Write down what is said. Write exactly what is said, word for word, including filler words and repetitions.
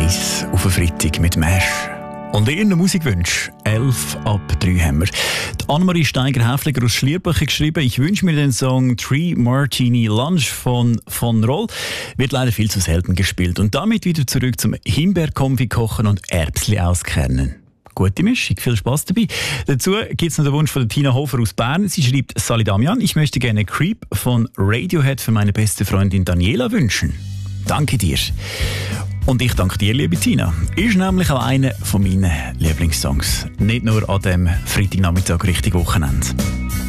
eins auf den Freitag mit Mesh. Und ihren Musikwunsch, elf ab drei haben wir. Die Annemarie Steiger-Häfliger aus Schlierbach hat geschrieben, ich wünsche mir den Song Three Martini Lunch von von Roll. Wird leider viel zu selten gespielt. Und damit wieder zurück zum Himbeerkonfit kochen und Erbsli auskernen. Gute Mischung, viel Spass dabei. Dazu gibt es noch den Wunsch von Tina Hofer aus Bern. Sie schreibt, Sali Damian, ich möchte gerne Creep von Radiohead für meine beste Freundin Daniela wünschen. Danke dir. Und ich danke dir, liebe Tina. Ist nämlich auch einer von meinen Lieblingssongs. Nicht nur an dem Freitagnachmittag Richtung Wochenende.